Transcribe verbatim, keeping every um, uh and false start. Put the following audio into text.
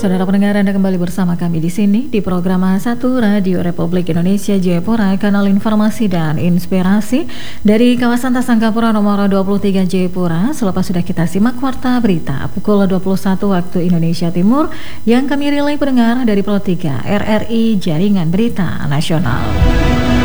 saudara pendengar, Anda kembali bersama kami di sini di program satu Radio Republik Indonesia Jayapura, kanal informasi dan inspirasi dari kawasan Tasangkapura nomor dua puluh tiga Jayapura. Selepas sudah kita simak warta berita pukul dua puluh satu waktu Indonesia Timur yang kami relay pendengar dari Pro tiga R R I Jaringan Berita Nasional.